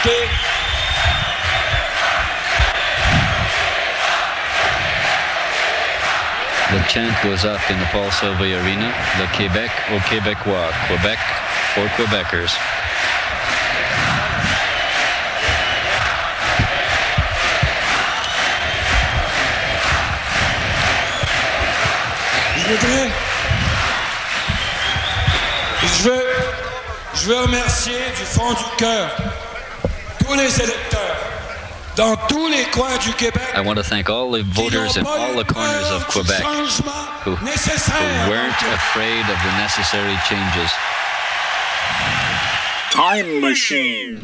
écoutez. The chant goes up in the Paul Sauvage Arena. Le Québec aux Québécois. Quebec for Quebecers. Je veux remercier du fond du cœur tous les électeurs dans tous les coins du Québec. I want to thank all the voters in all the corners of Quebec who weren't afraid of the necessary changes. Time Machine.